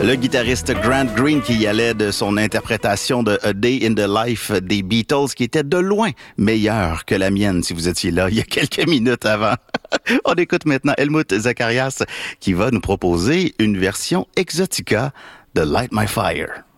Le guitariste Grant Green qui y allait de son interprétation de A Day in the Life des Beatles qui était de loin meilleure que la mienne si vous étiez là il y a quelques minutes avant. On écoute maintenant Helmut Zacharias qui va nous proposer une version exotica de Light My Fire.